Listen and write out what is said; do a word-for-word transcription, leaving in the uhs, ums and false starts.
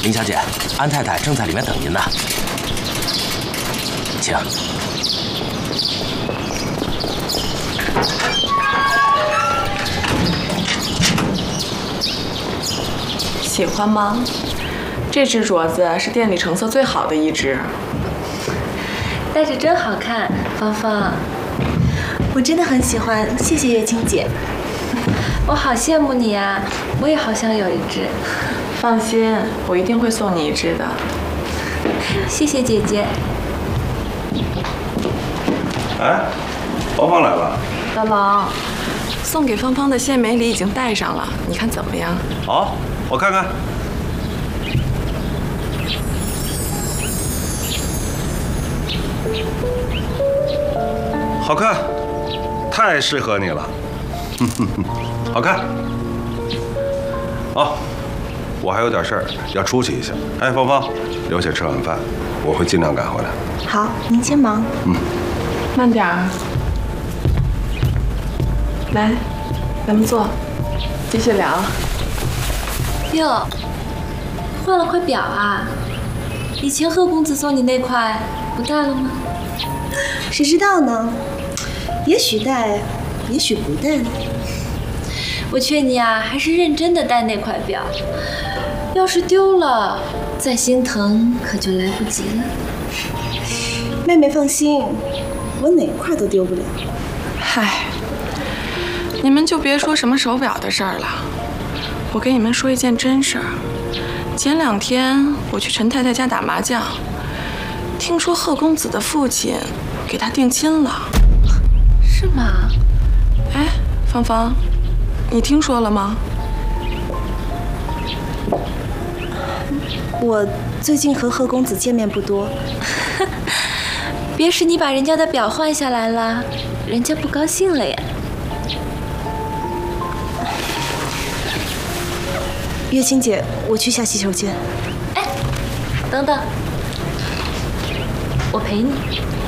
林小姐，安太太正在里面等您呢，请。 喜欢吗？这只镯子是店里成色最好的一只， 戴着真好看，芳芳。 我真的很喜欢，谢谢月清姐。 我好羡慕你啊，我也好想有一只。 放心，我一定会送你一只的。 谢谢姐姐。 哎，芳芳来了。 大郎，送给芳芳的献梅礼已经带上了，你看怎么样？ 好，我看看。好看，太适合你了。哼哼哼，好看。哦，我还有点事儿要出去一下。哎，芳芳，留下吃晚饭，我会尽量赶回来。 好，您先忙。 嗯， 慢点儿。来，咱们坐，继续聊。 哟，换了块表啊？以前贺公子送你那块不戴了吗？ 谁知道呢？也许戴，也许不戴呢。 我劝你啊，还是认真的戴那块表。要是丢了，再心疼可就来不及了。 妹妹放心，我哪块都丢不了。 嗨，你们就别说什么手表的事儿了。我跟你们说一件真事儿。前两天我去陈太太家打麻将，听说贺公子的父亲给他定亲了。 是吗？ 哎，芳芳，你听说了吗？ 我最近和贺公子见面不多。 别是你把人家的表换下来了，人家不高兴了呀？ 月清姐，我去下洗手间。 哎，等等，我陪你。